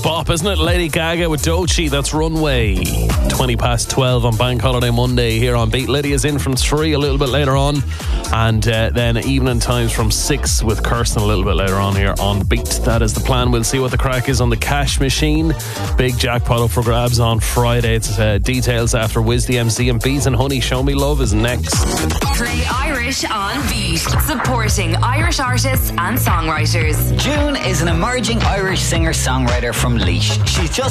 bop, isn't it? Lady Gaga with Doechii, that's Runway. 20 past 12 on Bank Holiday Monday here on Beat. Lydia's in from 3 a little bit later on, and then evening times from 6 with Kirsten a little bit later on here on Beat. That is the plan. We'll see what the crack is on the cash machine. Big jackpot up for grabs on Friday. It's details after Wiz the MC, and Bees and Honey, Show Me Love is next. Play Irish on Beat, supporting Irish artists and songwriters. June is an emerging Irish singer-songwriter from Laois. She's just